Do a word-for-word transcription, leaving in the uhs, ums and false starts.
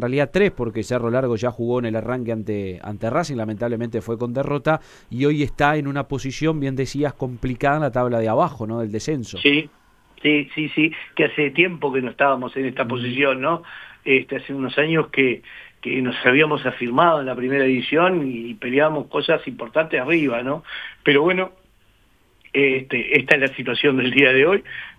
realidad tres, porque Cerro Largo ya jugó en el arranque ante, ante Racing, lamentablemente fue con derrota, y hoy está en una posición, bien decías, complicada en la tabla de abajo, ¿no? Del descenso. Sí, sí, sí, sí, que hace tiempo que no estábamos en esta Mm. posición, ¿no? Este, hace unos años que, que nos habíamos afirmado en la primera edición y peleábamos cosas importantes arriba, ¿no? Pero bueno, este, esta es la situación del día de hoy.